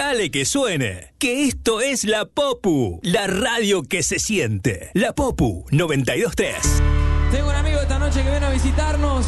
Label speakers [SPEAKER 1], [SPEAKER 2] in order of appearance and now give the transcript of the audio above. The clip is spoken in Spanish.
[SPEAKER 1] Dale que suene, que esto es La Popu, la radio que se siente. La Popu 92.3.
[SPEAKER 2] Tengo un amigo esta noche que viene a visitarnos.